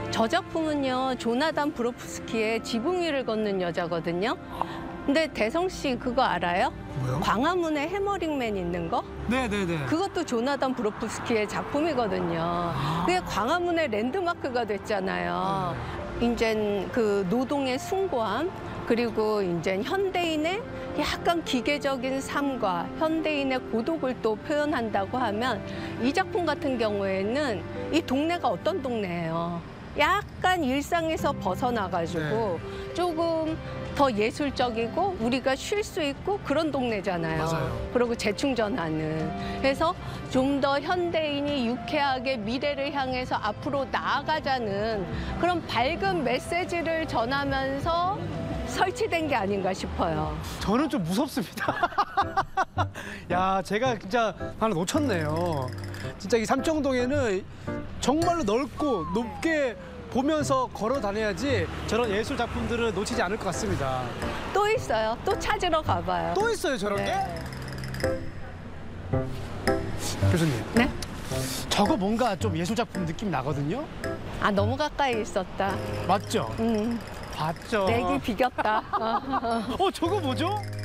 저 작품은요, 조나단 브로프스키의 지붕 위를 걷는 여자거든요. 근데 대성 씨 그거 알아요? 뭐요? 광화문에 해머링맨 있는 거? 네네네. 그것도 조나단 브로프스키의 작품이거든요. 그게 광화문의 랜드마크가 됐잖아요. 이젠 그 노동의 숭고함, 그리고 이제 현대인의 약간 기계적인 삶과 현대인의 고독을 또 표현한다고 하면 이 작품 같은 경우에는 이 동네가 어떤 동네예요? 약간 일상에서 벗어나가지고 조금 더 예술적이고 우리가 쉴 수 있고 그런 동네잖아요. 맞아요. 그리고 재충전하는. 그래서 좀 더 현대인이 유쾌하게 미래를 향해서 앞으로 나아가자는 그런 밝은 메시지를 전하면서 설치된 게 아닌가 싶어요. 저는 좀 무섭습니다. 야, 제가 진짜 하나 놓쳤네요. 진짜 이 삼청동에는 정말로 넓고 높게 보면서 걸어 다녀야지 저런 예술 작품들을 놓치지 않을 것 같습니다. 또 있어요. 또 찾으러 가봐요. 또 있어요, 저런 게? 교수님. 네? 저거 뭔가 좀 예술 작품 느낌 나거든요? 아, 너무 가까이 있었다. 맞죠? 음, 봤죠? 내기 비겼다. 저거 뭐죠?